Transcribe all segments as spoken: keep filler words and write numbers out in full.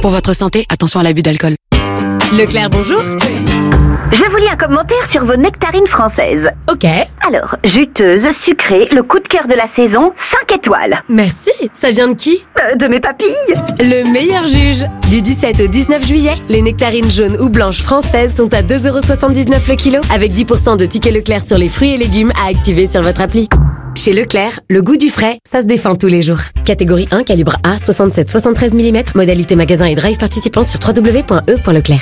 Pour votre santé, attention à l'abus d'alcool. Leclerc, bonjour. Je vous lis un commentaire sur vos nectarines françaises. Ok. Alors, juteuse, sucrée, le coup de cœur de la saison, cinq étoiles. Merci. Ça vient de qui? Euh, de mes papilles. Le meilleur juge. Du dix-sept au dix-neuf juillet, les nectarines jaunes ou blanches françaises sont à deux euros soixante-dix-neuf le kilo, avec dix pour cent de tickets Leclerc sur les fruits et légumes à activer sur votre appli. Chez Leclerc, le goût du frais, ça se défend tous les jours. Catégorie un, calibre A, soixante-sept soixante-treize millimètres, modalité magasin et drive participant sur w w w point e point leclerc.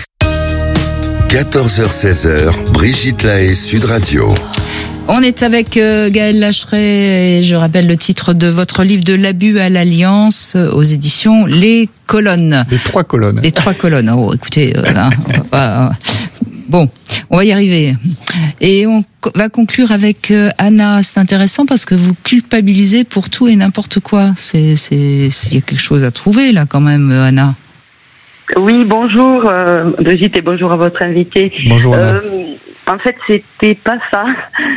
quatorze heures seize, Brigitte Lahaie, Sud Radio. On est avec euh, Gaël Lacheret et je rappelle le titre de votre livre de l'abus à l'alliance aux éditions Les Colonnes. Les trois colonnes. Les trois colonnes. Oh, écoutez, euh, hein, on va pas... Euh... Bon, on va y arriver. Et on va conclure avec euh, Anna. C'est intéressant parce que vous culpabilisez pour tout et n'importe quoi. C'est, c'est, c'est, il y a quelque chose à trouver là quand même, Anna. Oui, bonjour euh, Brigitte et bonjour à votre invité. Bonjour Anna. Euh, en fait, c'était pas ça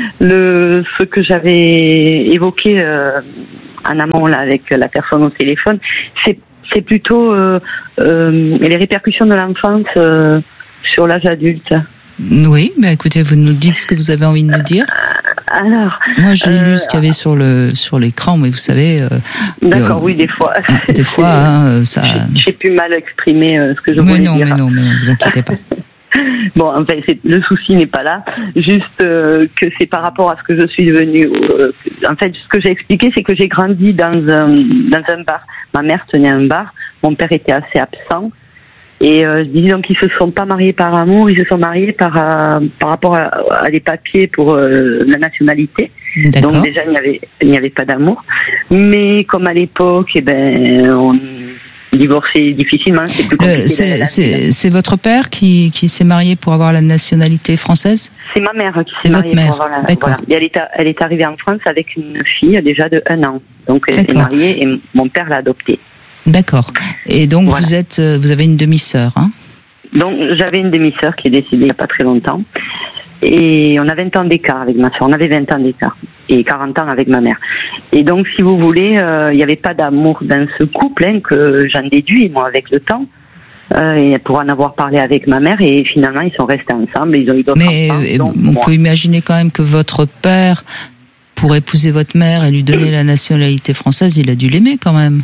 le ce que j'avais évoqué euh, en amont là avec la personne au téléphone. C'est c'est plutôt euh, euh, les répercussions de l'enfance euh, sur l'âge adulte. Oui, mais écoutez, vous nous dites ce que vous avez envie de nous dire. Alors, moi j'ai euh, lu ce qu'il y avait sur le sur l'écran, mais vous savez. Euh, D'accord, euh, oui, des fois. Des fois, hein, ça. J'ai, j'ai pu mal exprimer euh, ce que je mais voulais non, dire. Mais non, mais non, vous inquiétez pas. Bon, en fait, c'est, le souci n'est pas là. Juste euh, que c'est par rapport à ce que je suis devenue. Euh, en fait, ce que j'ai expliqué, c'est que j'ai grandi dans un dans un bar. Ma mère tenait un bar. Mon père était assez absent. Et euh, disons qu'ils se sont pas mariés par amour, ils se sont mariés par euh, par rapport à, à des papiers pour euh, la nationalité. D'accord. Donc déjà il n'y avait il n'y avait pas d'amour. Mais comme à l'époque, eh ben on divorçait difficilement, c'est plus compliqué. Euh, c'est, c'est, c'est votre père qui qui s'est marié pour avoir la nationalité française? C'est ma mère qui c'est s'est mariée votre mère. pour avoir la. D'accord. Voilà. Et elle est elle est arrivée en France avec une fille déjà de un an. Donc elle D'accord. s'est mariée et mon père l'a adoptée. D'accord. Et donc Voilà. vous êtes, vous avez une demi-sœur, hein? Donc j'avais une demi-sœur qui est décédée il n'y a pas très longtemps. Et on a vingt ans d'écart avec ma sœur. On avait vingt ans d'écart. Et quarante ans avec ma mère. Et donc, si vous voulez, euh, il n'y avait pas d'amour dans ce couple, hein, que j'en déduis, moi, avec le temps. Euh, et pour en avoir parlé avec ma mère. Et finalement, ils sont restés ensemble. Ils ont eu d'autres Mais enfants. euh, Donc, on moi. peut imaginer quand même que votre père, pour épouser votre mère et lui donner la nationalité française, il a dû l'aimer quand même.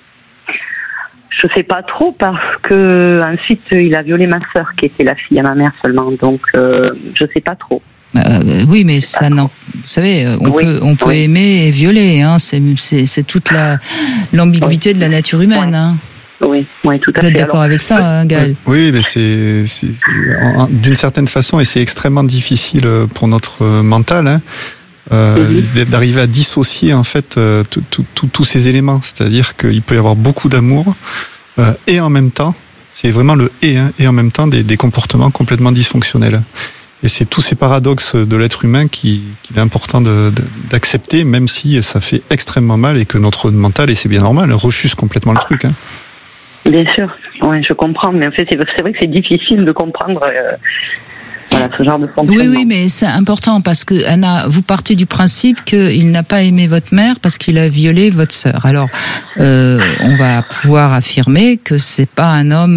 Je sais pas trop parce que ensuite il a violé ma sœur qui était la fille à ma mère seulement. Donc, euh, je sais pas trop. Euh, oui, mais ça, non. Vous savez, on Oui, peut, on peut oui. aimer et violer. Hein. C'est, c'est, c'est toute la l'ambiguïté Oui. de la nature humaine. Oui. Hein. Oui, oui, tout à Vous fait. êtes d'accord Alors, avec ça, hein, Gaël? Oui, mais c'est, c'est, c'est en- d'une certaine façon, et c'est extrêmement difficile pour notre mental, hein, euh, Mhm. d'arriver à dissocier en fait euh, tout- tout- tout- tous ces éléments. C'est-à-dire qu'il peut y avoir beaucoup d'amour euh, et en même temps, c'est vraiment le et, hein, et en même temps des, des comportements complètement dysfonctionnels. Et c'est tous ces paradoxes de l'être humain qui, qu'il est important de, de, d'accepter, même si ça fait extrêmement mal et que notre mental, et c'est bien normal, refuse complètement le truc. Hein. Bien sûr, ouais, je comprends, mais en fait, c'est, c'est vrai que c'est difficile de comprendre euh, voilà, ce genre de fonctionnement. Oui, oui, mais c'est important parce que Anna, vous partez du principe qu'il n'a pas aimé votre mère parce qu'il a violé votre sœur. Alors, euh, on va pouvoir affirmer que c'est pas un homme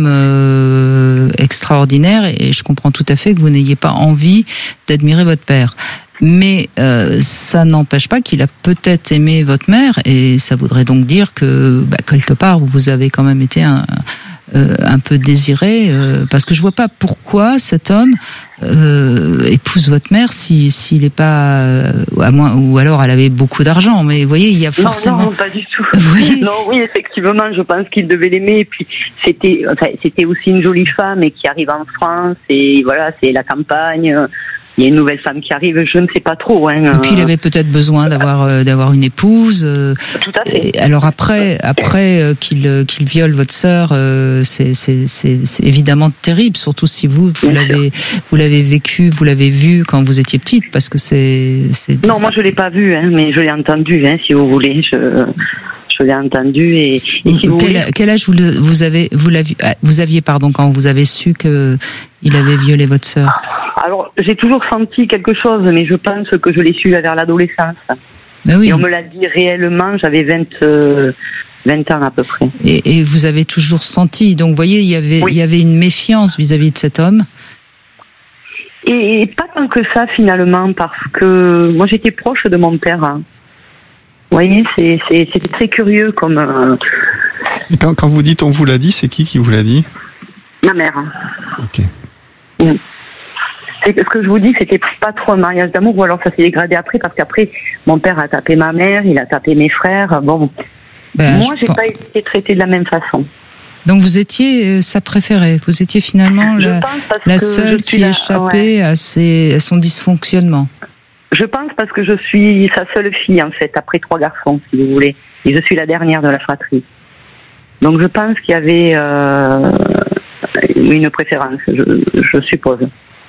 euh, extraordinaire et je comprends tout à fait que vous n'ayez pas envie d'admirer votre père. Mais euh, ça n'empêche pas qu'il a peut-être aimé votre mère et ça voudrait donc dire que bah, quelque part vous avez quand même été un, euh, un peu désiré euh, parce que je vois pas pourquoi cet homme euh, épouse votre mère si s'il est pas euh, à moins ou alors elle avait beaucoup d'argent. Mais vous voyez, il y a forcément. Non, non, pas du tout. Vous voyez Non, oui, effectivement, je pense qu'il devait l'aimer. Et puis, c'était, enfin, c'était aussi une jolie femme et qui arrive en France. Et voilà, c'est la campagne. Il y a une nouvelle femme qui arrive. Je ne sais pas trop. Hein. Et puis il avait peut-être besoin d'avoir euh, d'avoir une épouse. Euh, Tout à fait. et alors après après euh, qu'il euh, qu'il viole votre sœur, euh, c'est c'est c'est c'est évidemment terrible, surtout si vous vous Bien l'avez vous l'avez vécu, vous l'avez vu quand vous étiez petite, parce que c'est c'est. Non, moi je l'ai pas vu, hein, mais je l'ai entendu, hein, si vous voulez. Je, je l'ai entendu et, et si vous quel, voulez. quel âge vous le- vous avez vous l'aviez vous aviez pardon quand vous avez su que il avait violé votre sœur? Alors, j'ai toujours senti quelque chose, mais je pense que je l'ai su vers l'adolescence. Ben oui. Et on me l'a dit réellement. J'avais vingt, euh, vingt ans à peu près. Et, et vous avez toujours senti, donc vous voyez, il y avait, oui. il y avait une méfiance vis-à-vis de cet homme. Et, et pas tant que ça finalement, parce que moi j'étais proche de mon père. Hein. Vous voyez, c'est, c'est, c'était très curieux comme... Euh... Et quand, quand vous dites on vous l'a dit, c'est qui qui vous l'a dit ? Ma mère. Ok. Mm. C'est, ce que je vous dis, c'était pas trop un mariage d'amour, ou alors ça s'est dégradé après, parce qu'après, mon père a tapé ma mère, il a tapé mes frères. Bon, ben, moi, j'ai pense... pas été traitée de la même façon. Donc vous étiez sa préférée, vous étiez finalement la, la seule qui la... échappait ouais. à, ses, à son dysfonctionnement. Je pense parce que je suis sa seule fille, en fait, après trois garçons, si vous voulez. Et je suis la dernière de la fratrie. Donc je pense qu'il y avait euh, une préférence, je, je suppose.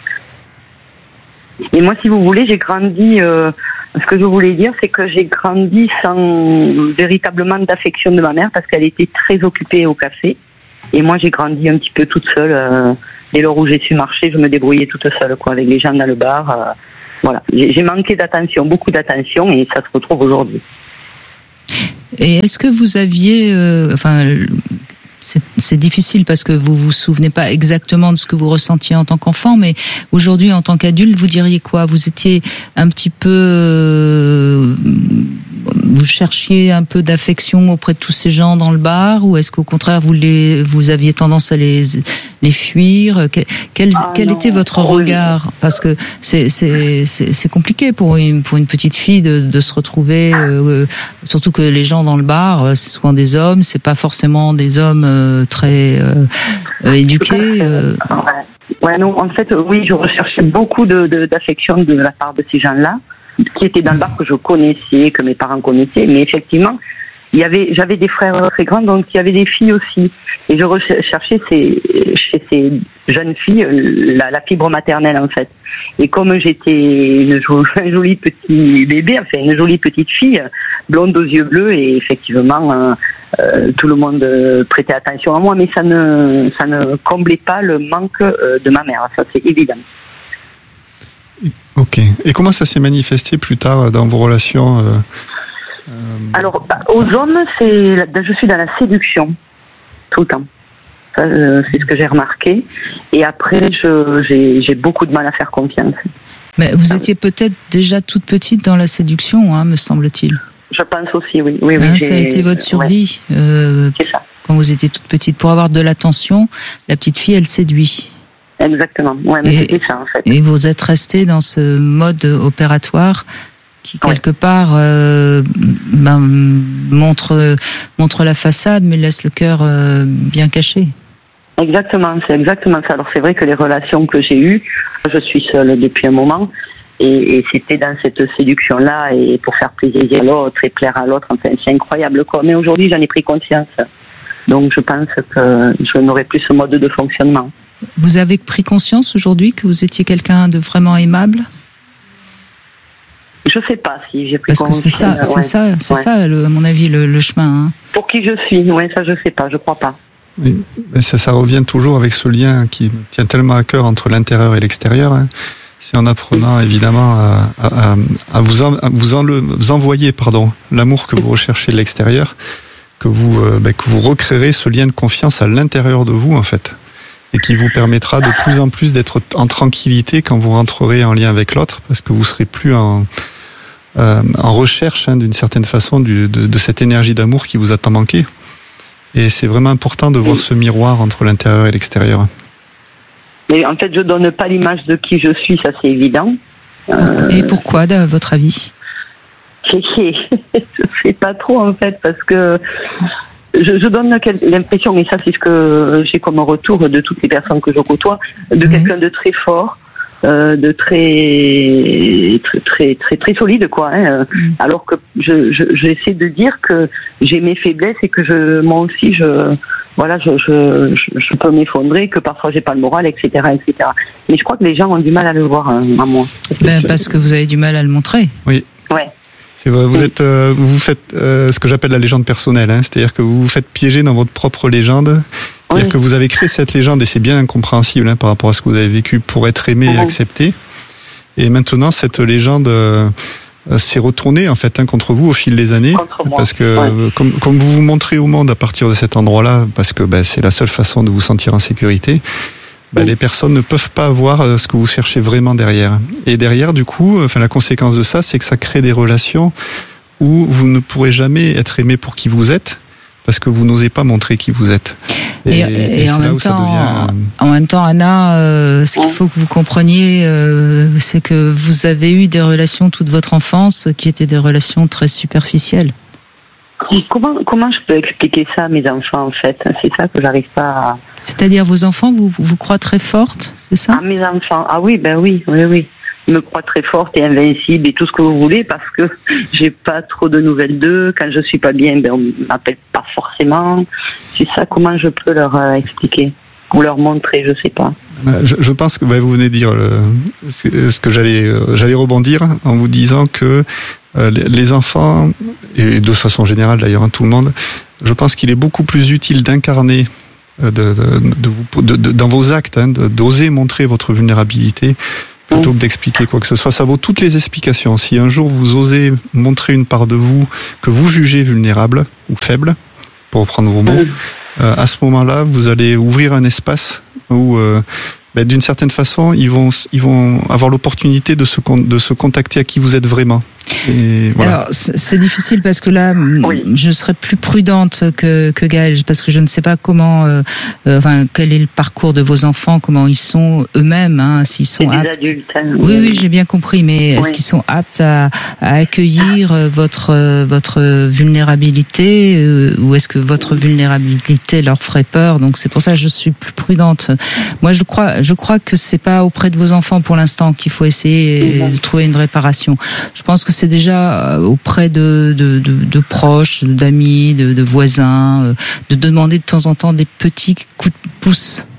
Et moi, si vous voulez, j'ai grandi... Euh, ce que je voulais dire, c'est que j'ai grandi sans véritablement d'affection de ma mère, parce qu'elle était très occupée au café. Et moi, j'ai grandi un petit peu toute seule. Euh, dès lors où j'ai su marcher, je me débrouillais toute seule, quoi, avec les gens dans le bar. Euh, voilà, j'ai, j'ai manqué d'attention, beaucoup d'attention, et ça se retrouve aujourd'hui. Et est-ce que vous aviez, euh, enfin, c'est, c'est difficile parce que vous vous souvenez pas exactement de ce que vous ressentiez en tant qu'enfant, mais aujourd'hui, en tant qu'adulte, vous diriez quoi ? Vous étiez un petit peu, euh, vous cherchiez un peu d'affection auprès de tous ces gens dans le bar, ou est-ce qu'au contraire vous les, vous aviez tendance à les les fuir ? Quel, quel, ah quel était votre regard ? Parce que c'est c'est c'est, c'est compliqué pour une pour une petite fille de de se retrouver, euh, surtout que les gens dans le bar, c'est souvent des hommes, c'est pas forcément des hommes euh, très euh, euh, éduqués. Euh. Ouais, non, en fait, oui, je recherchais beaucoup de, de d'affection de la part de ces gens-là, qui étaient dans le bar, que je connaissais, que mes parents connaissaient, mais effectivement, il y avait, j'avais des frères très grands, donc il y avait des filles aussi, et je recherchais ces, chez ces jeunes filles la, la fibre maternelle, en fait. Et comme j'étais une jolie, un joli petit bébé, enfin une jolie petite fille, blonde aux yeux bleus, et effectivement, euh, euh, tout le monde prêtait attention à moi, mais ça ne, ça ne comblait pas le manque euh, de ma mère, ça c'est évident. Ok. Et comment ça s'est manifesté plus tard dans vos relations euh, euh... Alors, bah, aux hommes, c'est, je suis dans la séduction tout le temps. Ça, euh, c'est ce que j'ai remarqué. Et après, je, j'ai, j'ai beaucoup de mal à faire confiance. Mais vous étiez peut-être déjà toute petite dans la séduction, hein, me semble-t-il. Je pense aussi, oui. oui, oui hein, ça a été votre survie. Ouais. Euh, c'est ça. Quand vous étiez toute petite, pour avoir de l'attention, la petite fille, elle séduit. Exactement. Ouais, mais et, c'était ça, en fait. Et vous êtes resté dans ce mode opératoire qui, quelque ouais. part, euh, ben, montre, montre la façade, mais laisse le cœur euh, bien caché. Exactement, c'est exactement ça. Alors, c'est vrai que les relations que j'ai eues, je suis seule depuis un moment, et, et c'était dans cette séduction-là, et pour faire plaisir à l'autre et plaire à l'autre, enfin, c'est incroyable, quoi. Mais aujourd'hui, j'en ai pris conscience. Donc, je pense que je n'aurai plus ce mode de fonctionnement. Vous avez pris conscience aujourd'hui que vous étiez quelqu'un de vraiment aimable ? Je sais pas si j'ai pris conscience. Parce que c'est ça, ouais. c'est ça, c'est ouais. ça, le, à mon avis, le, le chemin. Hein. Pour qui je suis, ouais, ça je sais pas, je crois pas. Mais, mais ça, ça revient toujours avec ce lien qui me tient tellement à cœur entre l'intérieur et l'extérieur. Hein. C'est en apprenant évidemment à, à, à, vous, en, à vous, en, vous envoyer, pardon, l'amour que vous recherchez de l'extérieur, que vous, euh, ben, que vous recréerez ce lien de confiance à l'intérieur de vous, en fait. Et qui vous permettra de plus en plus d'être en tranquillité quand vous rentrerez en lien avec l'autre, parce que vous serez plus en, euh, en recherche, hein, d'une certaine façon, du, de, de cette énergie d'amour qui vous a tant manqué. Et c'est vraiment important de voir ce miroir entre l'intérieur et l'extérieur. Mais en fait, je donne pas l'image de qui je suis, ça c'est évident. Euh... Et pourquoi, à votre avis ? Je sais pas trop, en fait, parce que Je, je donne l'impression, et ça c'est ce que j'ai comme retour de toutes les personnes que je côtoie, de mmh. quelqu'un de très fort, euh, de très très très très, très solide, quoi. Hein, mmh. Alors que je, je j'essaie de dire que j'ai mes faiblesses et que je moi aussi je voilà je je je peux m'effondrer, que parfois j'ai pas le moral, et cetera, et cetera. Mais je crois que les gens ont du mal à le voir, hein, à moi. Ben, parce que vous avez du mal à le montrer. Oui. Ouais. C'est vrai, vous êtes, euh, vous faites euh, ce que j'appelle la légende personnelle, hein, c'est-à-dire que vous vous faites piéger dans votre propre légende, c'est-à-dire oui. que vous avez créé cette légende, et c'est bien incompréhensible, hein, par rapport à ce que vous avez vécu, pour être aimé et accepté. Et maintenant, cette légende, euh, euh, s'est retourné en fait hein, contre vous au fil des années, parce que ouais. comme, comme vous vous montrez au monde à partir de cet endroit-là, parce que bah, c'est la seule façon de vous sentir en sécurité. Bah, les personnes ne peuvent pas voir ce que vous cherchez vraiment derrière. Et derrière, du coup, enfin, la conséquence de ça, c'est que ça crée des relations où vous ne pourrez jamais être aimé pour qui vous êtes, parce que vous n'osez pas montrer qui vous êtes. Et, et, et, et en, même temps, devient... en même temps, Anna, euh, ce qu'il faut que vous compreniez, euh, c'est que vous avez eu des relations toute votre enfance qui étaient des relations très superficielles. Comment, comment je peux expliquer ça à mes enfants, en fait? C'est ça que j'arrive pas à... C'est-à-dire, vos enfants vous, vous croient très forte, c'est ça? Ah, mes enfants, ah oui, ben oui, oui, oui. Ils me croient très forte et invincible et tout ce que vous voulez, parce que j'ai pas trop de nouvelles d'eux. Quand je suis pas bien, ben on m'appelle pas forcément. C'est ça, comment je peux leur euh, expliquer? Ou leur montrer, je sais pas. Je, je pense que bah, vous venez de dire le, ce que j'allais, euh, j'allais rebondir en vous disant que euh, les enfants, et de façon générale d'ailleurs, hein, tout le monde, je pense qu'il est beaucoup plus utile d'incarner euh, de, de, de vous, de, de, dans vos actes, hein, de, d'oser montrer votre vulnérabilité plutôt que d'expliquer quoi que ce soit. Ça vaut toutes les explications. Si un jour vous osez montrer une part de vous que vous jugez vulnérable ou faible, pour reprendre vos mots, euh, à ce moment-là, vous allez ouvrir un espace où, euh, ben, d'une certaine façon, ils vont, ils vont avoir l'opportunité de se, de se contacter à qui vous êtes vraiment. Et voilà. Alors, c'est difficile parce que là, oui. je serais plus prudente que, que Gaëlle, parce que je ne sais pas comment, euh, euh, enfin, quel est le parcours de vos enfants, comment ils sont eux-mêmes, hein, s'ils sont c'est aptes. Des adultes, hein. Oui, oui, j'ai bien compris, mais est-ce oui. qu'ils sont aptes à, à accueillir votre votre vulnérabilité, euh, ou est-ce que votre vulnérabilité leur ferait peur? Donc c'est pour ça que je suis plus prudente. Moi, je crois, je crois que c'est pas auprès de vos enfants pour l'instant qu'il faut essayer oui. de trouver une réparation. Je pense que c'est déjà auprès de, de, de, de proches, d'amis, de, de voisins, de demander de temps en temps des petits coups de pouce.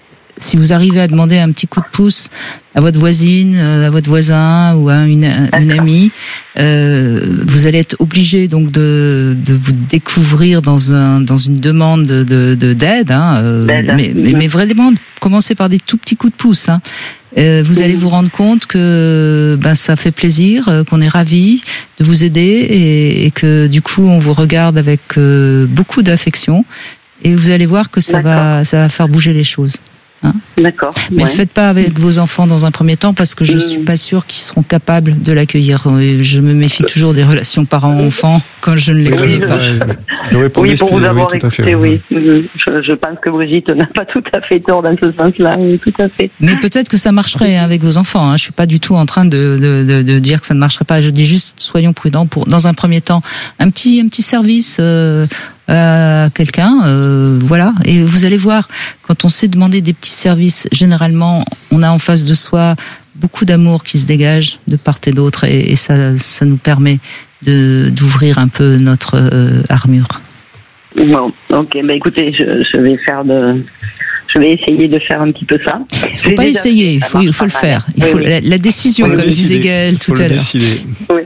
Si vous arrivez à demander un petit coup de pouce à votre voisine, à votre voisin ou à une, une amie, euh, vous allez être obligé donc de, de vous découvrir dans un dans une demande de, de, de d'aide, hein, euh, mais, mais, mais vraiment commencer par des tout petits coups de pouce. Hein. Euh, vous allez vous rendre compte que ben ça fait plaisir, euh, qu'on est ravis de vous aider et, et que du coup on vous regarde avec euh, beaucoup d'affection et vous allez voir que ça D'accord. va ça va faire bouger les choses. Hein. D'accord. Mais ouais. ne le faites pas avec vos enfants dans un premier temps parce que je mmh. suis pas sûre qu'ils seront capables de l'accueillir. Je me méfie toujours des relations parents-enfants quand je ne les connais oui, pas. Oui, pour vous avoir oui, écouté, fait, oui. oui. Je, je pense que Brigitte n'a pas tout à fait tort dans ce sens-là, oui, tout à fait. Mais peut-être que ça marcherait hein, avec vos enfants. Hein. Je suis pas du tout en train de, de, de, de dire que ça ne marcherait pas. Je dis juste soyons prudents pour, dans un premier temps, un petit, un petit service. Euh, à quelqu'un, euh, voilà, et vous allez voir, quand on sait demander des petits services, généralement, on a en face de soi beaucoup d'amour qui se dégage de part et d'autre, et, et ça, ça nous permet de d'ouvrir un peu notre euh, armure. Bon, ok, bah écoutez, je, je vais faire de, je vais essayer de faire un petit peu ça. Il faut pas essayer, il faut, il faut le faire. Il faut oui, oui. La, la décision, comme disait Gaëlle tout à l'heure. Oui.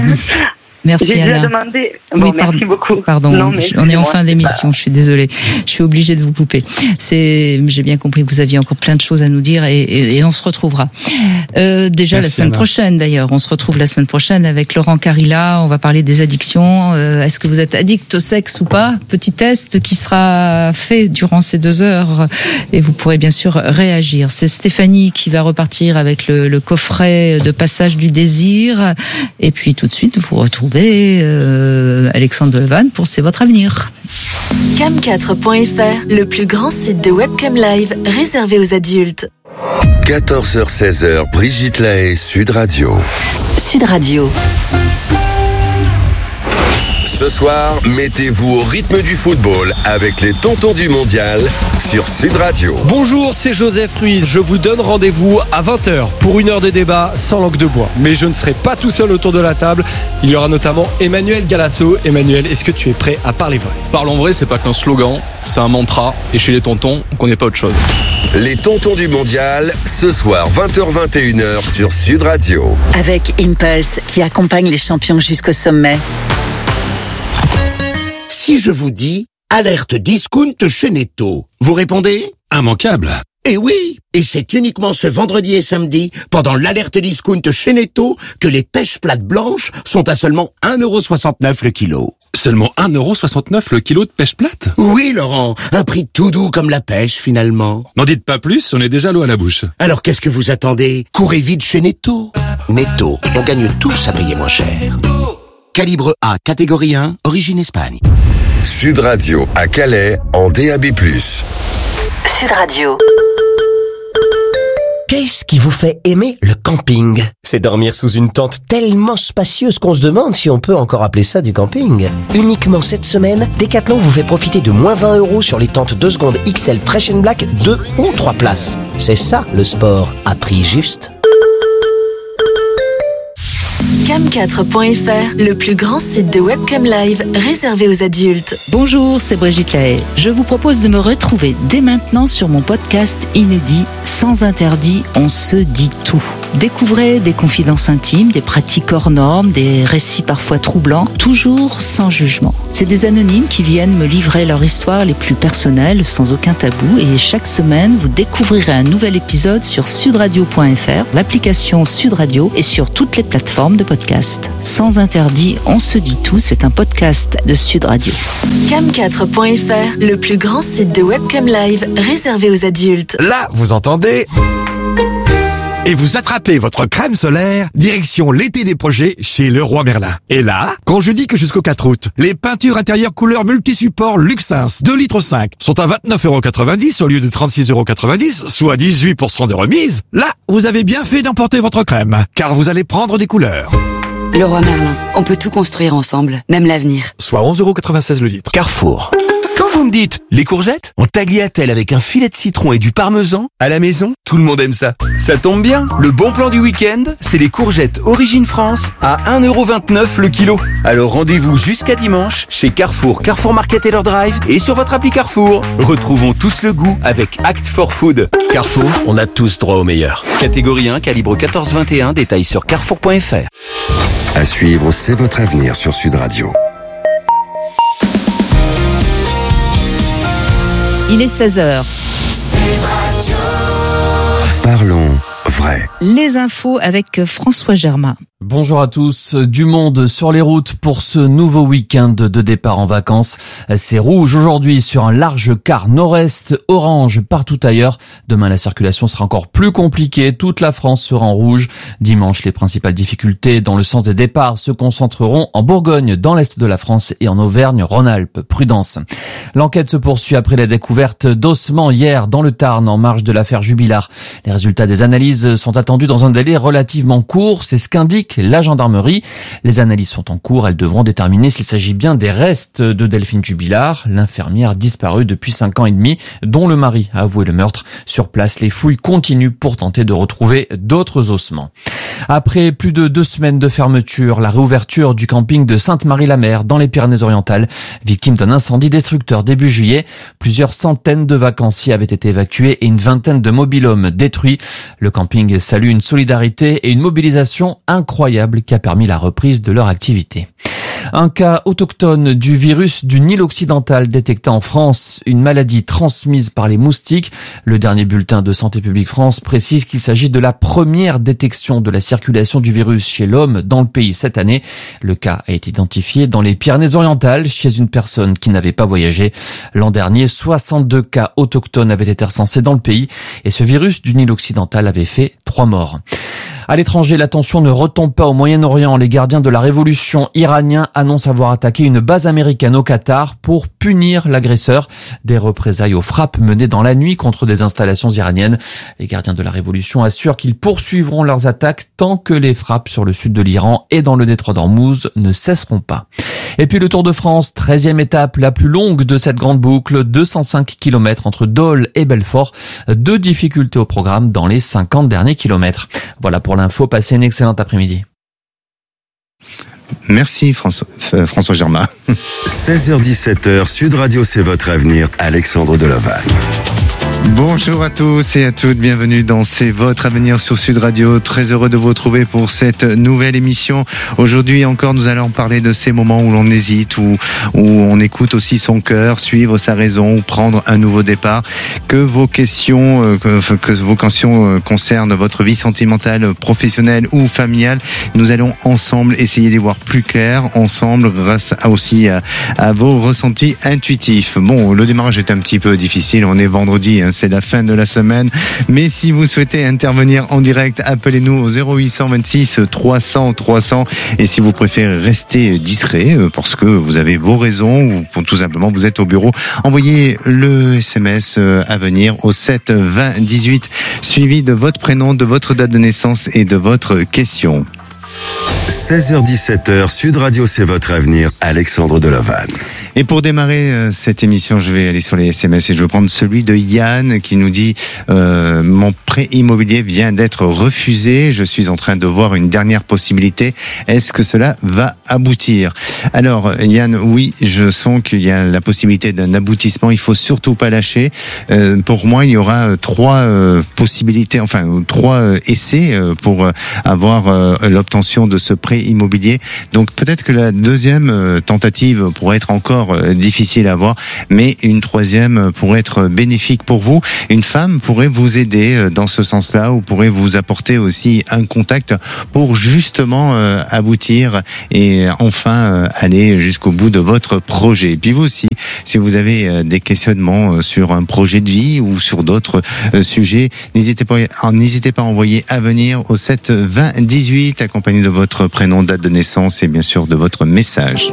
Merci J'ai Anna. déjà demandé. Bon, oui, merci beaucoup. Pardon, non, on est en fin d'émission, je suis désolée. Je suis obligée de vous couper. C'est, j'ai bien compris que vous aviez encore plein de choses à nous dire et, et, et on se retrouvera. Euh, déjà merci la semaine Anna. prochaine d'ailleurs, on se retrouve la semaine prochaine avec Laurent Carilla, on va parler des addictions. Euh, est-ce que vous êtes addict au sexe ou pas? Petit test qui sera fait durant ces deux heures et vous pourrez bien sûr réagir. C'est Stéphanie qui va repartir avec le, le coffret de Passage du désir et puis tout de suite vous retrouvez Euh, Alexandre Delevanne pour C'est votre avenir. cam quatre point f r, le plus grand site de webcam live réservé aux adultes. quatorze heures seize heures, Brigitte Lahaie, Sud Radio. Sud Radio. Ce soir, mettez-vous au rythme du football avec les tontons du mondial sur Sud Radio. Bonjour, c'est Joseph Ruiz. Je vous donne rendez-vous à vingt heures pour une heure de débat sans langue de bois. Mais je ne serai pas tout seul autour de la table. Il y aura notamment Emmanuel Galasso. Emmanuel, est-ce que tu es prêt à parler vrai? Parlons vrai, c'est pas qu'un slogan, c'est un mantra. Et chez les tontons, on connaît pas autre chose. Les tontons du mondial, ce soir vingt heures vingt et une heures sur Sud Radio. Avec Impulse qui accompagne les champions jusqu'au sommet. Si je vous dis alerte discount chez Netto, vous répondez? Immanquable. Eh oui, et c'est uniquement ce vendredi et samedi, pendant l'alerte discount chez Netto, que les pêches plates blanches sont à seulement un euro soixante-neuf le kilo. Seulement un euro soixante-neuf le kilo de pêche plate? Oui, Laurent, un prix tout doux comme la pêche, finalement. N'en dites pas plus, on est déjà l'eau à la bouche. Alors qu'est-ce que vous attendez? Courez vite chez Netto. Netto, on gagne tous à payer moins cher. Calibre A, catégorie un, origine Espagne. Sud Radio à Calais en D A B plus. Sud Radio. Qu'est-ce qui vous fait aimer le camping? C'est dormir sous une tente tellement spacieuse qu'on se demande si on peut encore appeler ça du camping. Uniquement cette semaine, Decathlon vous fait profiter de moins vingt euros sur les tentes deux secondes X L Fresh and Black deux ou trois places. C'est ça le sport, à prix juste. cam quatre point f r, le plus grand site de webcam live réservé aux adultes. Bonjour, c'est Brigitte Lahaye. Je vous propose de me retrouver dès maintenant sur mon podcast inédit Sans interdit, on se dit tout. Découvrez des confidences intimes, des pratiques hors normes, des récits parfois troublants, toujours sans jugement. C'est des anonymes qui viennent me livrer leur histoire les plus personnelles, sans aucun tabou, et chaque semaine, vous découvrirez un nouvel épisode sur sudradio point f r, l'application Sud Radio et sur toutes les plateformes de podcast. Sans interdit, on se dit tout, c'est un podcast de Sud Radio. cam quatre point f r, le plus grand site de webcam live réservé aux adultes. Là, vous entendez ? Et vous attrapez votre crème solaire, direction l'été des projets chez Leroy Merlin. Et là, quand je dis que jusqu'au quatre août, les peintures intérieures couleur multi-support Luxins deux litres cinq sont à vingt-neuf euros quatre-vingt-dix au lieu de trente-six euros quatre-vingt-dix, soit dix-huit pour cent de remise, là, vous avez bien fait d'emporter votre crème, car vous allez prendre des couleurs. Leroy Merlin, on peut tout construire ensemble, même l'avenir. Soit onze euros quatre-vingt-seize le litre. Carrefour. Quand vous me dites, les courgettes, en tagliatelle avec un filet de citron et du parmesan, à la maison, tout le monde aime ça. Ça tombe bien, le bon plan du week-end, c'est les courgettes Origine France à un euro vingt-neuf le kilo. Alors rendez-vous jusqu'à dimanche chez Carrefour, Carrefour Market et leur drive et sur votre appli Carrefour. Retrouvons tous le goût avec Act for Food. Carrefour, on a tous droit au meilleur. Catégorie un, calibre quatorze vingt et un, détails sur carrefour point f r. À suivre, c'est votre avenir sur Sud Radio. Il est seize heures. Parlons vrai. Les infos avec François Germain. Bonjour à tous. Du monde sur les routes pour ce nouveau week-end de départ en vacances. C'est rouge aujourd'hui sur un large quart nord-est, orange partout ailleurs. Demain, la circulation sera encore plus compliquée. Toute la France sera en rouge. Dimanche, les principales difficultés dans le sens des départs se concentreront en Bourgogne, dans l'est de la France et en Auvergne-Rhône-Alpes. Prudence. L'enquête se poursuit après la découverte d'ossements hier dans le Tarn en marge de l'affaire Jubilard. Les résultats des analyses sont attendus dans un délai relativement court. C'est ce qu'indique la gendarmerie. Les analyses sont en cours. Elles devront déterminer s'il s'agit bien des restes de Delphine Jubilard, l'infirmière disparue depuis cinq ans et demi, dont le mari a avoué le meurtre. Sur place, les fouilles continuent pour tenter de retrouver d'autres ossements. Après plus de deux semaines de fermeture, la réouverture du camping de Sainte-Marie-la-Mer dans les Pyrénées-Orientales, victime d'un incendie destructeur début juillet. Plusieurs centaines de vacanciers avaient été évacués et une vingtaine de mobil-homes détruits. Le camping salue une solidarité et une mobilisation incroyable qui a permis la reprise de leur activité. Un cas autochtone du virus du Nil occidental détecté en France, une maladie transmise par les moustiques. Le dernier bulletin de Santé publique France précise qu'il s'agit de la première détection de la circulation du virus chez l'homme dans le pays cette année. Le cas a été identifié dans les Pyrénées-Orientales chez une personne qui n'avait pas voyagé. L'an dernier, soixante-deux cas autochtones avaient été recensés dans le pays et ce virus du Nil occidental avait fait trois morts. À l'étranger, la tension ne retombe pas au Moyen-Orient. Les gardiens de la révolution iraniens annoncent avoir attaqué une base américaine au Qatar pour punir l'agresseur. Des représailles aux frappes menées dans la nuit contre des installations iraniennes. Les gardiens de la révolution assurent qu'ils poursuivront leurs attaques tant que les frappes sur le sud de l'Iran et dans le détroit d'Ormuz ne cesseront pas. Et puis le Tour de France, treizième étape, la plus longue de cette grande boucle, deux cent cinq kilomètres entre Dole et Belfort. Deux difficultés au programme dans les cinquante derniers kilomètres. Voilà pour l'info, passez une excellente après-midi. Merci François, euh, François Germain. seize heures dix-sept, Sud Radio, c'est votre avenir. Alexandre Delovac. Bonjour à tous et à toutes, bienvenue dans C'est votre avenir sur Sud Radio. Très heureux de vous retrouver pour cette nouvelle émission. Aujourd'hui encore, nous allons parler de ces moments où l'on hésite, où, où on écoute aussi son cœur, suivre sa raison ou prendre un nouveau départ. Que vos questions, euh, que, que vos questions euh, concernent votre vie sentimentale, professionnelle ou familiale, nous allons ensemble essayer d'y voir plus clair, ensemble, grâce à aussi à, à vos ressentis intuitifs. Bon, le démarrage est un petit peu difficile, on est vendredi, hein, c'est la fin de la semaine. Mais si vous souhaitez intervenir en direct, appelez-nous au zéro huit cent vingt-six trois cents trois cents. Et si vous préférez rester discret, parce que vous avez vos raisons, ou pour tout simplement vous êtes au bureau, envoyez le S M S à venir au sept vingt dix-huit, suivi de votre prénom, de votre date de naissance et de votre question. seize heures dix-sept heures, Sud Radio, c'est votre avenir, Alexandre Delaval. Et pour démarrer euh, cette émission, je vais aller sur les S M S et je vais prendre celui de Yann qui nous dit euh, « Mon prêt immobilier vient d'être refusé, je suis en train de voir une dernière possibilité, est-ce que cela va aboutir ?» Alors Yann, oui, je sens qu'il y a la possibilité d'un aboutissement, il faut surtout pas lâcher. Euh, pour moi, il y aura trois euh, possibilités, enfin trois euh, essais euh, pour euh, avoir euh, l'obtention de ce prêt immobilier. Donc peut-être que la deuxième euh, tentative pourrait être encore difficile à voir, mais une troisième pourrait être bénéfique pour vous. Une femme pourrait vous aider dans ce sens-là, ou pourrait vous apporter aussi un contact pour justement euh, aboutir et enfin euh, aller jusqu'au bout de votre projet. Et puis vous aussi, si vous avez euh, des questionnements sur un projet de vie ou sur d'autres euh, sujets, n'hésitez pas, n'hésitez pas à envoyer à venir au sept vingt dix-huit, accompagné de votre prénom, date de naissance et bien sûr de votre message.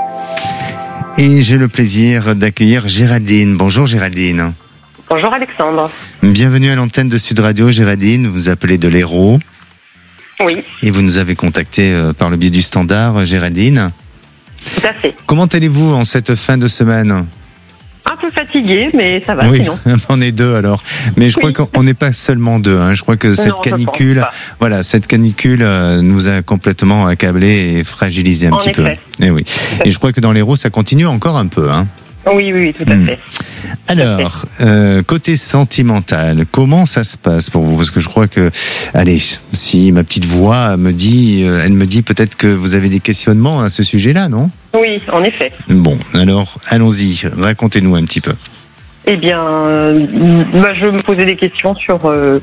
Et j'ai le plaisir d'accueillir Géraldine. Bonjour Géraldine. Bonjour Alexandre. Bienvenue à l'antenne de Sud Radio. Géraldine, vous vous appelez de l'Hérault. Oui. Et vous nous avez contacté par le biais du standard, Géraldine. Tout à fait. Comment allez-vous en cette fin de semaine ? Un peu fatigué, mais ça va oui, sinon. On est deux alors. Mais je oui. crois qu'on n'est pas seulement deux. Hein. Je crois que cette non, canicule, voilà, cette canicule euh, nous a complètement accablés et fragilisés un en petit effet. peu. Et oui. Et je crois que dans l'Hérault, ça continue encore un peu. Hein. Oui, oui, tout à mmh. fait. Alors, euh, côté sentimental, comment ça se passe pour vous ? Parce que je crois que, allez, si ma petite voix me dit, euh, elle me dit peut-être que vous avez des questionnements à ce sujet-là, non ? Oui, en effet. Bon, alors, allons-y, racontez-nous un petit peu. Eh bien, euh, bah, je me posais des questions sur euh,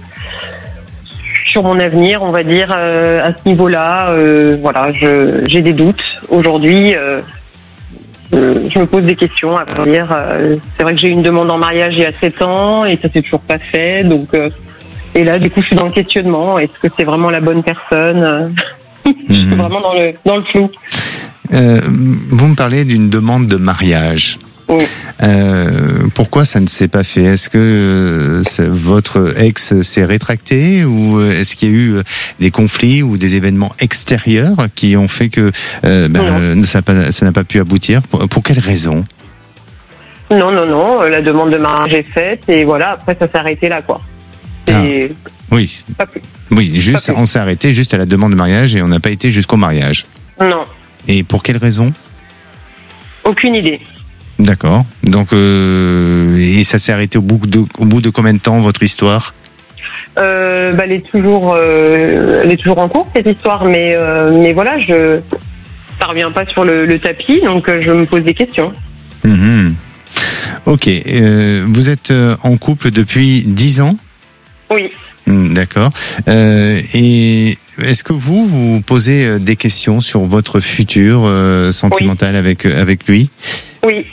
sur mon avenir, on va dire, euh, à ce niveau-là. Euh, voilà, je, j'ai des doutes aujourd'hui. Euh, euh, je me pose des questions, à vrai dire. Euh, c'est vrai que j'ai eu une demande en mariage il y a sept ans et ça s'est toujours pas fait. Donc, euh, et là, du coup, je suis dans le questionnement. Est-ce que c'est vraiment la bonne personne ? Je suis vraiment dans le dans le flou. Euh, vous me parlez d'une demande de mariage. Oui. Euh, pourquoi ça ne s'est pas fait ? Est-ce que euh, votre ex s'est rétracté, ou est-ce qu'il y a eu des conflits ou des événements extérieurs qui ont fait que euh, ben, ça n'a pas, ça n'a pas pu aboutir ? Pour, pour quelles raisons ? Non, non, non. La demande de mariage est faite et voilà. Après, ça s'est arrêté là, quoi. Et ah. Oui. Pas plus. Oui, juste, pas plus. On s'est arrêté juste à la demande de mariage et on n'a pas été jusqu'au mariage. Non. Et pour quelles raisons ? Aucune idée. D'accord. Donc, euh, et ça s'est arrêté au bout de, au bout de combien de temps, votre histoire ? euh, bah, elle est toujours, euh, elle est toujours en cours, cette histoire, mais, euh, mais voilà, je, ça revient pas sur le, le tapis, donc euh, je me pose des questions. Mmh. Ok. Euh, vous êtes en couple depuis dix ans ? Oui. Mmh, d'accord. Euh, et est-ce que vous vous posez des questions sur votre futur euh, sentimental oui. avec avec lui ? Oui.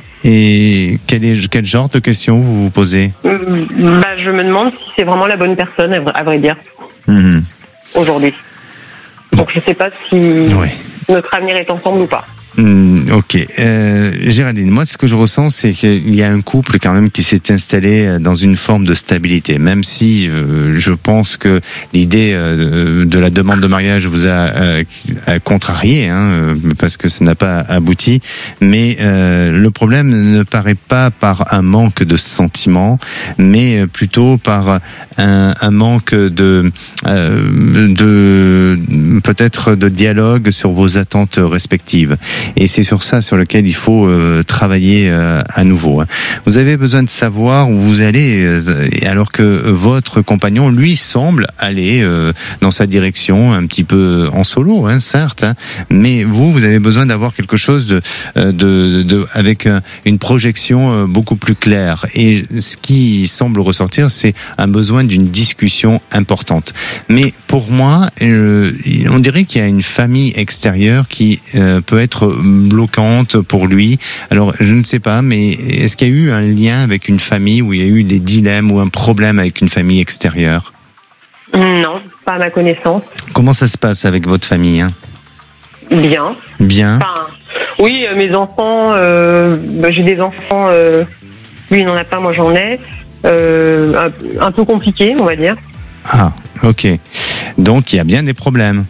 Et quel est quel genre de questions vous vous posez ? mmh, bah, je me demande si c'est vraiment la bonne personne, à vrai dire, mmh. aujourd'hui. Bon. Donc je sais pas si ouais. notre avenir est ensemble ou pas. Mmh, ok. Euh, Géraldine, moi ce que je ressens, c'est qu'il y a un couple quand même qui s'est installé dans une forme de stabilité, même si euh, je pense que l'idée euh, de la demande de mariage vous a, euh, a contrarié, hein, parce que ça n'a pas abouti, mais euh, le problème ne paraît pas par un manque de sentiments, mais plutôt par un, un manque de, euh, de peut-être de dialogue sur vos attentes respectives. Et c'est sur ça sur lequel il faut euh, travailler euh, à nouveau. Hein. Vous avez besoin de savoir où vous allez, euh, alors que votre compagnon, lui, semble aller euh, dans sa direction, un petit peu en solo, hein, certes, hein, mais vous, vous avez besoin d'avoir quelque chose de, de, de, de avec une projection beaucoup plus claire. Et ce qui semble ressortir, c'est un besoin d'une discussion importante. Mais pour moi, euh, on dirait qu'il y a une famille extérieure qui euh, peut être bloquante pour lui. Alors, je ne sais pas, mais est-ce qu'il y a eu un lien avec une famille où il y a eu des dilemmes ou un problème avec une famille extérieure ? Non, pas à ma connaissance. Comment ça se passe avec votre famille, hein ? Bien. Bien. Enfin, oui, euh, mes enfants, euh, bah, j'ai des enfants, euh, lui il n'en a pas, moi j'en ai. Euh, un, un peu compliqué, on va dire. Ah, ok. Donc il y a bien des problèmes.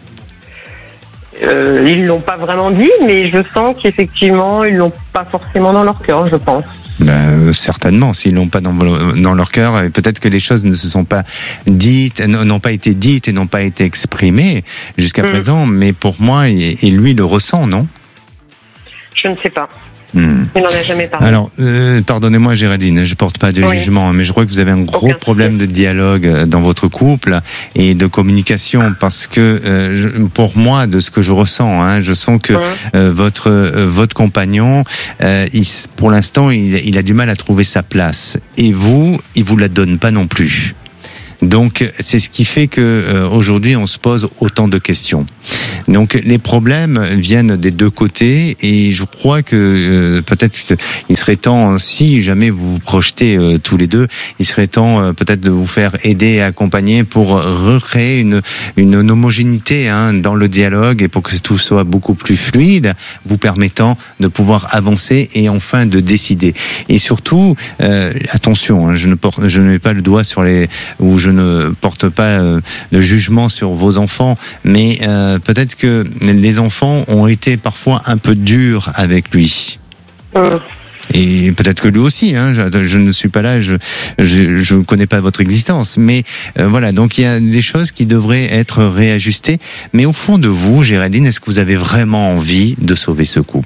Euh, ils l'ont pas vraiment dit, mais je sens qu'effectivement ils l'ont pas forcément dans leur cœur, je pense. Ben, certainement, s'ils l'ont pas dans, dans leur cœur, peut-être que les choses ne se sont pas dites, n'ont pas été dites et n'ont pas été exprimées jusqu'à mmh. présent. Mais pour moi, et, et lui le ressent, non ? Je ne sais pas. Hmm. Il n'en a jamais parlé. Alors, euh, pardonnez-moi Géraldine, je porte pas de oui. jugement, mais je crois que vous avez un gros Aucun problème souci. de dialogue dans votre couple et de communication, parce que euh, je, pour moi, de ce que je ressens, hein, je sens que euh, votre euh, votre compagnon, euh, il, pour l'instant, il, il a du mal à trouver sa place, et vous, il vous la donne pas non plus. Donc c'est ce qui fait que euh, aujourd'hui on se pose autant de questions. Donc les problèmes viennent des deux côtés, et je crois que euh, peut-être il serait temps, si jamais vous vous projetez euh, tous les deux, il serait temps euh, peut-être de vous faire aider et accompagner pour recréer une une, une homogénéité hein, dans le dialogue, et pour que tout soit beaucoup plus fluide, vous permettant de pouvoir avancer et enfin de décider. Et surtout euh, attention, hein, je ne porte, je ne mets pas le doigt sur les ou je ne porte pas euh, de jugement sur vos enfants, mais euh, peut-être que les enfants ont été parfois un peu durs avec lui. Euh. Et peut-être que lui aussi, hein, je, je ne suis pas là, je je, je connais pas votre existence, mais euh, voilà, donc il y a des choses qui devraient être réajustées. Mais au fond de vous, Géraldine, est-ce que vous avez vraiment envie de sauver ce couple ?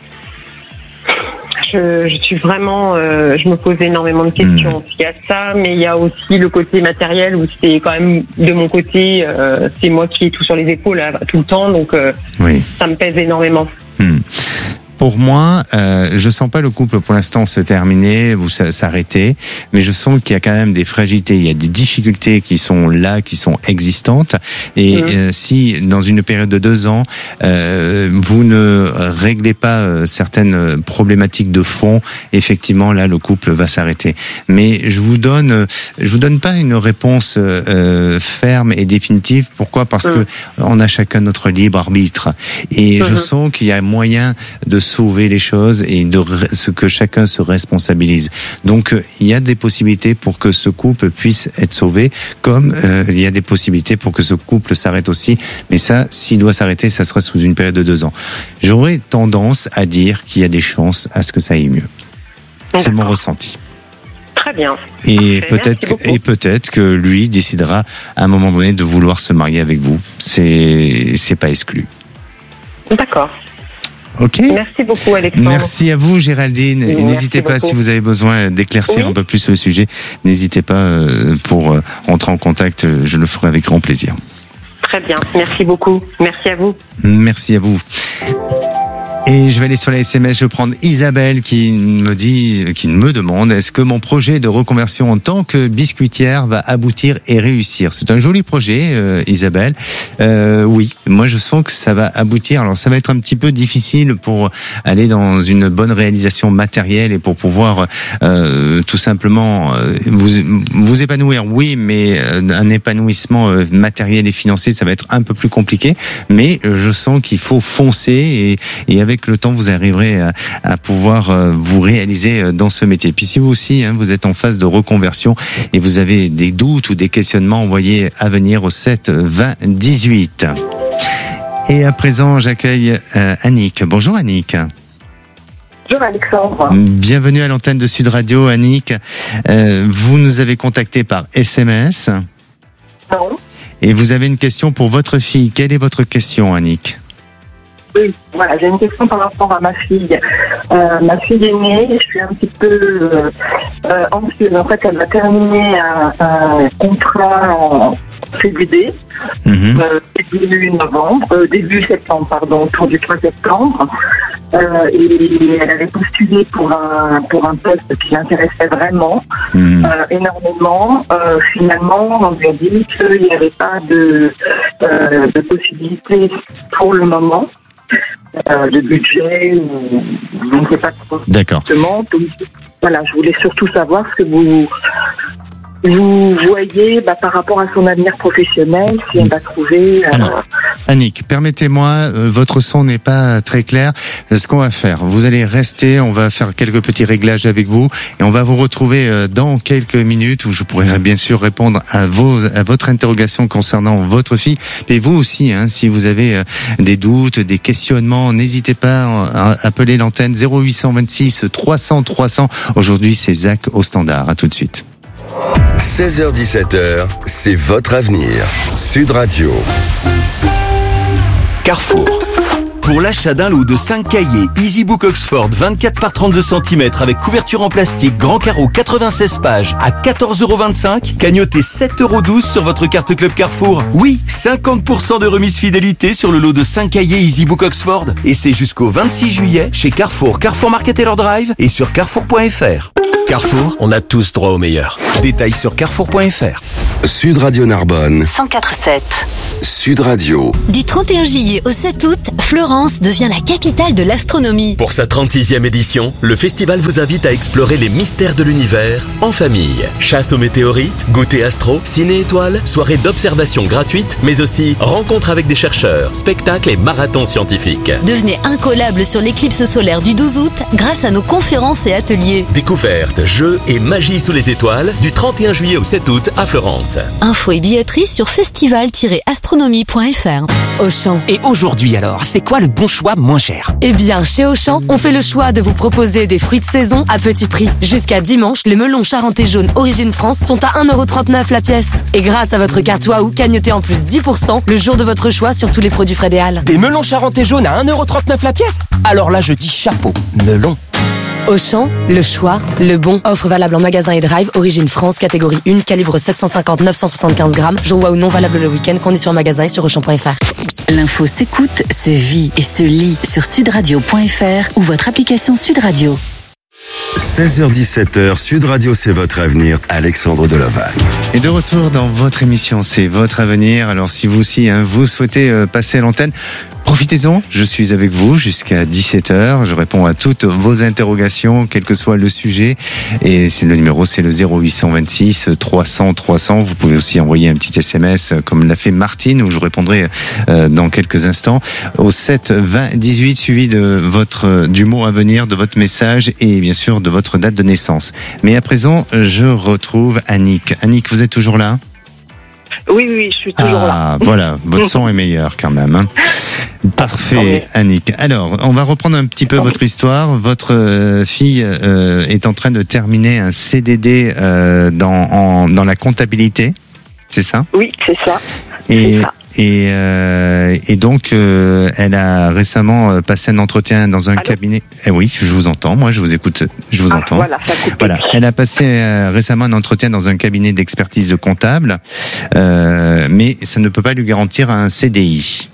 Je, je suis vraiment, euh, je me pose énormément de questions. Mmh. Il y a ça, mais il y a aussi le côté matériel où c'est quand même de mon côté, euh, c'est moi qui ai tout sur les épaules là, tout le temps, donc euh, oui. ça me pèse énormément. Mmh. Pour moi, euh, je sens pas le couple pour l'instant se terminer ou s'arrêter, mais je sens qu'il y a quand même des fragilités, il y a des difficultés qui sont là, qui sont existantes. Et mmh. euh, si dans une période de deux ans, euh, vous ne réglez pas euh, certaines problématiques de fond, effectivement là le couple va s'arrêter. Mais je vous donne, je vous donne pas une réponse euh, ferme et définitive. Pourquoi ? Parce mmh. que on a chacun notre libre arbitre. Et mmh. je sens qu'il y a moyen de sauver les choses et de ce que chacun se responsabilise. Donc il y a des possibilités pour que ce couple puisse être sauvé, comme euh, il y a des possibilités pour que ce couple s'arrête aussi. Mais ça, s'il doit s'arrêter, ça sera sous une période de deux ans. J'aurais tendance à dire qu'il y a des chances à ce que ça aille mieux. C'est D'accord. mon ressenti. Très bien. Et peut-être et peut-être que lui décidera à un moment donné de vouloir se marier avec vous. C'est c'est pas exclu. D'accord. Ok. Merci beaucoup, Alexandre. Merci à vous, Géraldine. Et n'hésitez pas, beaucoup. si vous avez besoin d'éclaircir oui. un peu plus le sujet, n'hésitez pas euh, pour euh, rentrer en contact. Je le ferai avec grand plaisir. Très bien. Merci beaucoup. Merci à vous. Merci à vous. Et je vais aller sur la S M S, je vais prendre Isabelle qui me dit, qui me demande, est-ce que mon projet de reconversion en tant que biscuitière va aboutir et réussir ? C'est un joli projet, euh, Isabelle. Euh, oui, moi je sens que ça va aboutir. Alors ça va être un petit peu difficile pour aller dans une bonne réalisation matérielle et pour pouvoir euh, tout simplement euh, vous vous épanouir. Oui, mais euh, un épanouissement euh, matériel et financier, ça va être un peu plus compliqué. Mais euh, je sens qu'il faut foncer et, et avec le temps, vous arriverez à, à pouvoir euh, vous réaliser dans ce métier. Puis si vous aussi, hein, vous êtes en phase de reconversion et vous avez des doutes ou des questionnements, envoyez à venir au sept vingt dix-huit. Et à présent, j'accueille euh, Annick. Bonjour Annick. Bonjour Alexandre. Bienvenue à l'antenne de Sud Radio, Annick. Euh, vous nous avez contacté par S M S. Non. Et vous avez une question pour votre fille. Quelle est votre question, Annick ? Oui, voilà, j'ai une question par rapport à ma fille. Euh, ma fille est née, je suis un petit peu euh, euh, anxieuse. En fait, elle va terminer un, un contrat en C D D, mmh. euh, début novembre, euh, début septembre, pardon, autour du trois septembre. Euh, et elle avait postulé pour un pour un poste qui l'intéressait vraiment, mmh. euh, énormément. Euh, finalement, on lui a dit qu'il n'y avait pas de, euh, de possibilité pour le moment. Euh, de budget ou je ne sais pas trop. D'accord. Donc, voilà, je voulais surtout savoir ce que vous vous voyez bah, par rapport à son avenir professionnel, si elle va trouver. Euh... Alors, Annick, permettez-moi, euh, votre son n'est pas très clair. Ce qu'on va faire, vous allez rester, on va faire quelques petits réglages avec vous et on va vous retrouver euh, dans quelques minutes où je pourrai bien sûr répondre à vos à votre interrogation concernant votre fille. Mais vous aussi, hein, si vous avez euh, des doutes, des questionnements, n'hésitez pas à appeler l'antenne zéro huit cent vingt-six trois cents trois cents. Aujourd'hui, c'est Zach au standard. À tout de suite. seize heures dix-sept heures, c'est votre avenir. Sud Radio. Carrefour. Pour l'achat d'un lot de cinq cahiers EasyBook Oxford vingt-quatre par trente-deux centimètres avec couverture en plastique grand carreau quatre-vingt-seize pages à quatorze euros vingt-cinq, cagnotez sept euros douze sur votre carte Club Carrefour. Oui, cinquante pour cent de remise fidélité sur le lot de cinq cahiers EasyBook Oxford. Et c'est jusqu'au vingt-six juillet chez Carrefour, Carrefour Market Taylor Drive et sur carrefour point f r. Carrefour, on a tous droit au meilleur. Détails sur carrefour point f r. Sud Radio Narbonne. cent quatre virgule sept. Sud Radio. Du trente et un juillet au sept août, Florence devient la capitale de l'astronomie. Pour sa trente-sixième édition, le festival vous invite à explorer les mystères de l'univers en famille. Chasse aux météorites, goûter astro, ciné-étoiles, soirée d'observation gratuite, mais aussi rencontres avec des chercheurs, spectacles et marathons scientifiques. Devenez incollable sur l'éclipse solaire du douze août grâce à nos conférences et ateliers. Découvertes, jeux et magie sous les étoiles du trente et un juillet au sept août à Florence. Infos et billetterie sur festival tiret astronomie point f r. Auchan. Et aujourd'hui alors, c'est quoi le bon choix moins cher? Eh bien, chez Auchan, on fait le choix de vous proposer des fruits de saison à petit prix. Jusqu'à dimanche, les melons charentais jaunes Origine France sont à un euro trente-neuf la pièce. Et grâce à votre carte Waouh, cagnotez en plus dix pour cent le jour de votre choix sur tous les produits Fred et Hall. Des melons charentais jaunes à un euro trente-neuf la pièce? Alors là, je dis chapeau, melon. Auchan, le choix, le bon. Offre valable en magasin et drive, Origine France, catégorie un, calibre sept cent cinquante neuf cent soixante-quinze grammes. Jour Waouh non valable le week-end, conditions en magasin et sur auchan point f r. L'info s'écoute, se vit et se lit sur sud radio point f r ou votre application Sud Radio. seize heures dix-sept heures, Sud Radio, c'est votre avenir. Alexandre Delaval. Et de retour dans votre émission, c'est votre avenir. Alors si vous aussi, hein, vous souhaitez euh, passer à l'antenne, profitez-en, je suis avec vous jusqu'à dix-sept heures. Je réponds à toutes vos interrogations, quel que soit le sujet. Et c'est le numéro, c'est le zéro huit cent vingt-six trois cents trois cents. Vous pouvez aussi envoyer un petit S M S comme l'a fait Martine, où je répondrai euh, dans quelques instants au sept vingt dix-huit, suivi de votre du mot à venir, de votre message et bien sûr de votre date de naissance. Mais à présent, je retrouve Annick. Annick, vous êtes toujours là? Oui, oui, je suis toujours ah, là. Ah, voilà, votre son est meilleur quand même. Hein. Parfait, Annick. Alors, on va reprendre un petit peu votre histoire. Votre euh, fille euh, est en train de terminer un C D D euh, dans, en, dans la comptabilité, c'est ça? Oui, c'est ça. Et, c'est ça. et, euh, et donc, euh, elle a récemment passé un entretien dans un Allô cabinet. Eh oui, je vous entends, moi je vous écoute, je vous ah, entends. Voilà, ça coupe. Voilà, elle a passé euh, récemment un entretien dans un cabinet d'expertise comptable, euh, mais ça ne peut pas lui garantir un C D I.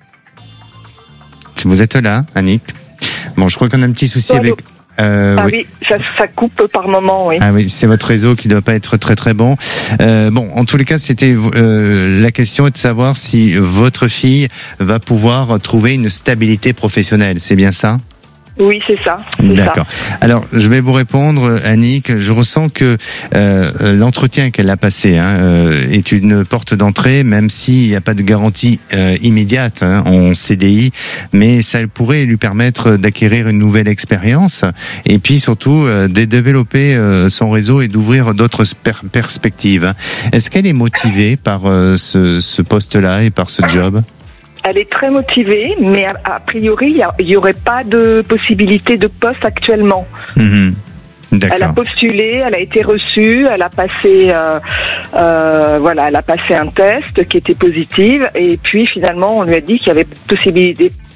Vous êtes là, Annick? Bon, je crois qu'on a un petit souci Allô. avec... Euh, ah oui, oui ça, ça coupe par moment, oui. Ah oui, c'est votre réseau qui doit pas être très très bon. Euh, bon, en tous les cas, c'était euh, la question est de savoir si votre fille va pouvoir trouver une stabilité professionnelle. C'est bien ça? Oui, c'est ça. C'est D'accord. Ça. Alors, je vais vous répondre, Annick. Je ressens que euh, l'entretien qu'elle a passé hein, euh, est une porte d'entrée, même s'il n'y a pas de garantie euh, immédiate hein, en C D I, mais ça pourrait lui permettre d'acquérir une nouvelle expérience et puis surtout euh, de développer euh, son réseau et d'ouvrir d'autres per- perspectives. Est-ce qu'elle est motivée par euh, ce, ce poste-là et par ce job ? Elle est très motivée, mais a, a priori, il n'y aurait pas de possibilité de poste actuellement. Mmh. D'accord. Elle a postulé, elle a été reçue, elle a passé, euh, euh, voilà, elle a passé un test qui était positif, et puis finalement, on lui a dit qu'il y avait possibilité,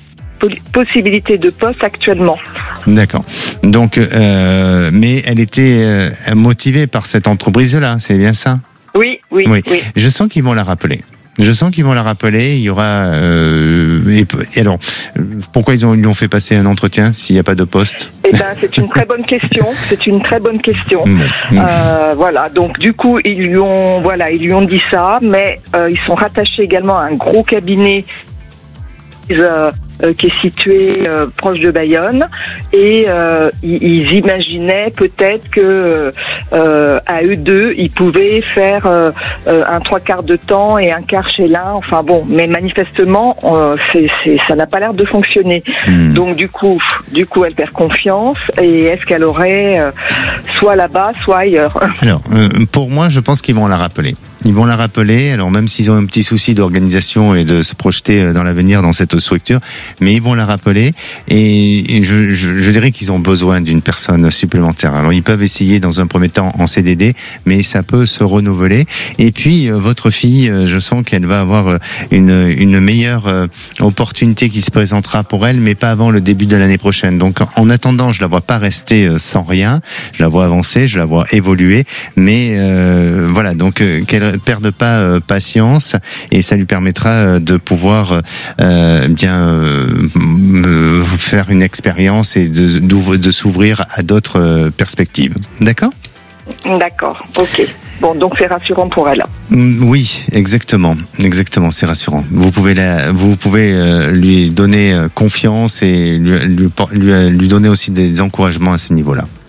po- possibilité de poste actuellement. D'accord. Donc, euh, mais elle était euh, motivée par cette entreprise-là, c'est bien ça? Oui, oui, oui. oui. Je sens qu'ils vont la rappeler. Je sens qu'ils vont la rappeler. Il y aura. Euh, et, et alors, pourquoi ils ont ils lui ont fait passer un entretien s'il n'y a pas de poste? Eh ben, c'est une très bonne question. C'est une très bonne question. Mmh. Euh, voilà. Donc, du coup, ils lui ont, voilà, ils lui ont dit ça, mais euh, ils sont rattachés également à un gros cabinet euh, euh, qui est situé euh, proche de Bayonne, et euh, ils, ils imaginaient peut-être que euh, à eux deux, ils pouvaient faire euh, euh, un trois quarts de temps et un quart chez l'un. Enfin bon, mais manifestement, euh, c'est, c'est, ça n'a pas l'air de fonctionner. Mmh. Donc du coup, du coup, elle perd confiance. Et est-ce qu'elle aurait euh, soit là-bas, soit ailleurs? Alors, euh, pour moi, je pense qu'ils vont la rappeler. Ils vont la rappeler, alors même s'ils ont un petit souci d'organisation et de se projeter dans l'avenir dans cette structure, mais ils vont la rappeler, et je, je, je dirais qu'ils ont besoin d'une personne supplémentaire. Alors ils peuvent essayer dans un premier temps en C D D, mais ça peut se renouveler. Et puis euh, votre fille, euh, je sens qu'elle va avoir une, une meilleure euh, opportunité qui se présentera pour elle, mais pas avant le début de l'année prochaine. Donc en attendant, je la vois pas rester euh, sans rien, je la vois avancer, je la vois évoluer, mais euh, voilà, donc euh, qu'elle perde pas euh, patience, et ça lui permettra euh, de pouvoir euh, bien euh, faire une expérience et de, d'ouvrir, de s'ouvrir à d'autres euh, perspectives. D'accord ? D'accord, ok. Bon, donc c'est rassurant pour elle. Oui, exactement, exactement, c'est rassurant. Vous pouvez la, vous pouvez euh, lui donner confiance et lui, lui, lui, lui donner aussi des encouragements à ce niveau-là.